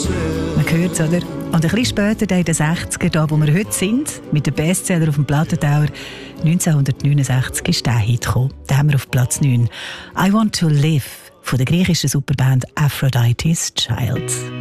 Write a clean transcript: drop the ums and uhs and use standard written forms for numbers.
Man hört es, oder? Und ein bisschen später, in den 60er, da wo wir heute sind, mit dem Bestseller auf dem Plattentauer, 1969 ist der Hit gekommen. Den haben wir auf Platz 9. «I Want to Live» von der griechischen Superband Aphrodite's Child.